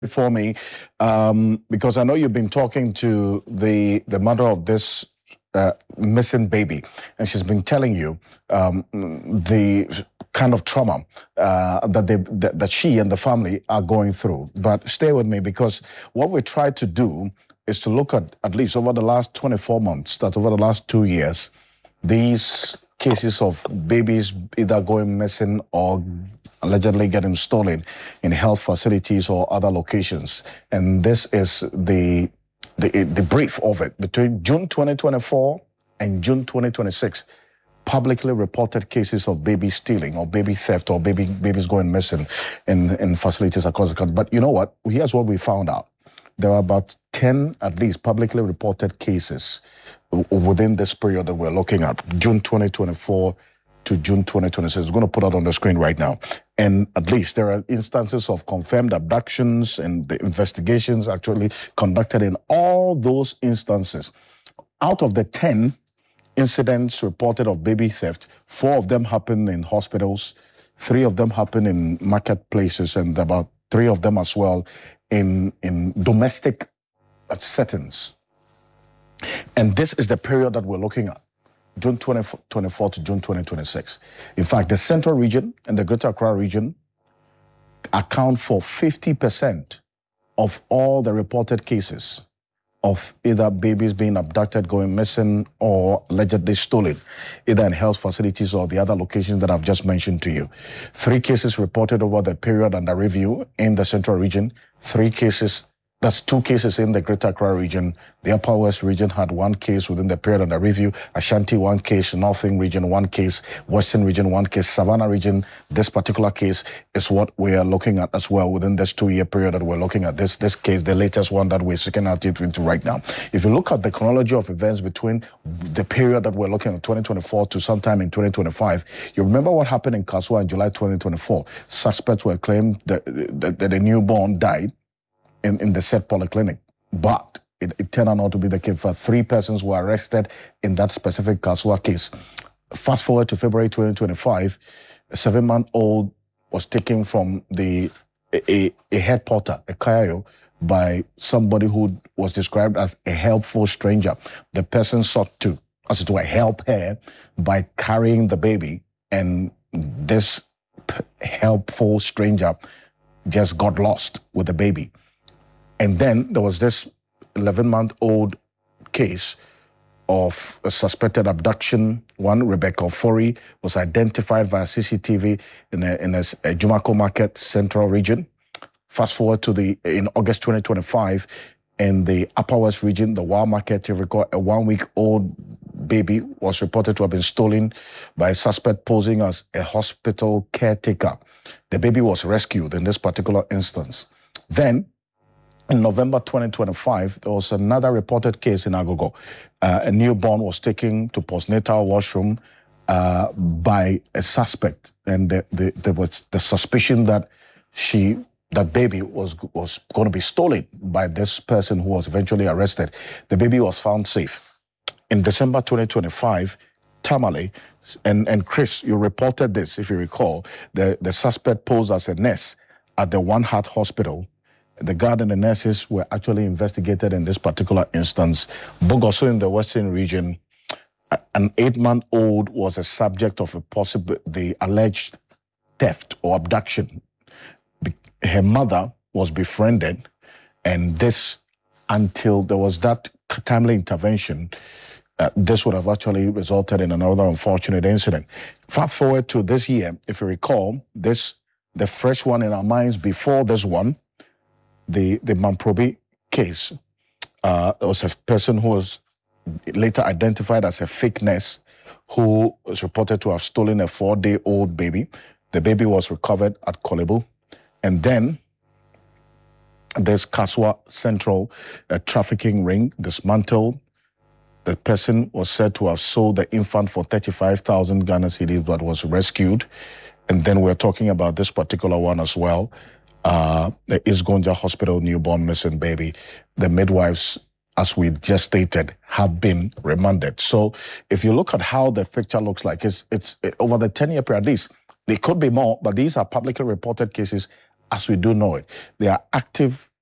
for me, because I know you've been talking to the mother of this missing baby, and she's been telling you the kind of trauma that she and the family are going through. But stay with me, because what we try to do is to look at least over the last 24 months, that over the last 2 years, these cases of babies either going missing or allegedly getting stolen in health facilities or other locations. And this is the brief of it. Between June 2024 and June 2026, publicly reported cases of baby stealing or baby theft or babies going missing in facilities across the country. But you know what? Here's what we found out. There are about 10 at least publicly reported cases within this period that we're looking at, June 2024 to June 2026. We're going to put it on the screen right now. And at least there are instances of confirmed abductions, and the investigations actually conducted in all those instances. Out of the 10 incidents reported of baby theft, 4 of them happened in hospitals, 3 of them happened in marketplaces, and about 3 of them as well in domestic settings. And this is the period that we're looking at, June 2024 to June 2026. In fact, the Central Region and the Greater Accra Region account for 50% of all the reported cases of either babies being abducted, going missing, or allegedly stolen, either in health facilities or the other locations that I've just mentioned to you. 3 cases reported over the period under review in the Central Region, 3 cases. That's 2 cases in the Greater Accra Region. The Upper West Region had 1 case within the period under review. Ashanti, 1 case. Northern Region, 1 case. Western Region, 1 case. Savannah Region, this particular case is what we are looking at as well within this 2-year period that we're looking at. This case, the latest one that we're seeking out into right now. If you look at the chronology of events between the period that we're looking at, 2024 to sometime in 2025, you remember what happened in Kasoa in July 2024. Suspects were claimed that the newborn died in the said polyclinic, but it turned out not to be the case. For 3 persons were arrested in that specific Kasoa case. Fast forward to February 2025, a 7-month-old was taken from a head porter, a Kayayo, by somebody who was described as a helpful stranger. The person sought to, as it were, help her by carrying the baby, and this helpful stranger just got lost with the baby. And then there was this 11-month-old case of a suspected abduction. One, Rebecca Ofori, was identified via CCTV in a Jumako Market Central Region. Fast forward to in August 2025, in the Upper West Region, the Wild Market, you recall, a 1-week-old baby was reported to have been stolen by a suspect posing as a hospital caretaker. The baby was rescued in this particular instance. Then, in November 2025, there was another reported case in Agogo. A newborn was taken to postnatal washroom by a suspect, and there was the suspicion that that baby was going to be stolen by this person who was eventually arrested. The baby was found safe. In December 2025, Tamale, and Chris, you reported this, if you recall, the suspect posed as a nurse at the One Heart Hospital. The guard and the nurses were actually investigated in this particular instance. Bogoso in the Western Region, an 8-month-old was a subject of the alleged theft or abduction. Her mother was befriended, and this, until there was that timely intervention, this would have actually resulted in another unfortunate incident. Fast forward to this year, if you recall, the fresh one in our minds before this one, the Mamprobi case. There was a person who was later identified as a fake nurse who was reported to have stolen a 4-day-old baby. The baby was recovered at Kolebu. And then there's Kasoa Central, a trafficking ring dismantled. The person was said to have sold the infant for 35,000 Ghana cedis, but was rescued. And then we're talking about this particular one as well. The East Gonja Hospital newborn missing baby. The midwives, as we just stated, have been remanded. So if you look at how the picture looks like, it's over the 10-year period at least. There could be more, but these are publicly reported cases as we do know it. They are active